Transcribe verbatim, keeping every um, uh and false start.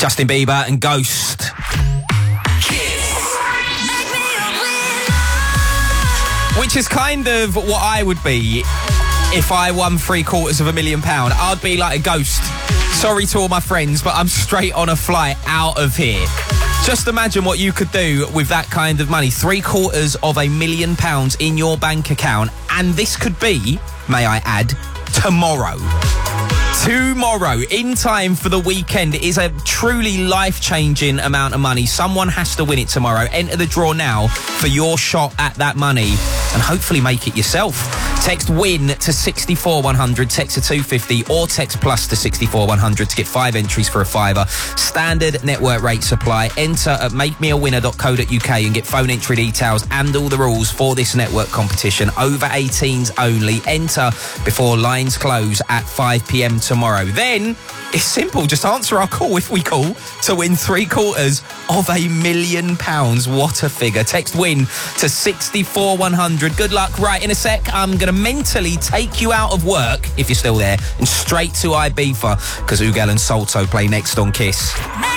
Justin Bieber and Ghost. Which is kind of what I would be if I won three quarters of a million pound. I'd be like a ghost. Sorry to all my friends, but I'm straight on a flight out of here. Just imagine what you could do with that kind of money. Three quarters of a million pounds in your bank account. And this could be, may I add, tomorrow. Tomorrow, in time for the weekend. It is a truly life-changing amount of money. Someone has to win it tomorrow. Enter the draw now for your shot at that money and hopefully make it yourself. Text WIN to six four one hundred, text to two fifty, or text plus to six four one hundred to get five entries for a fiver. Standard network rate supply. Enter at make me a winner dot co dot uk and get phone entry details and all the rules for this network competition. Over eighteens only. Enter before lines close at five p m tomorrow. Then it's simple. Just answer our call if we call to win three quarters of a million pounds. What a figure. Text WIN to six four one hundred. Good luck. Right, in a sec, I'm going to mentally take you out of work, if you're still there, and straight to Ibiza, because Ugel and Salto play next on Kiss.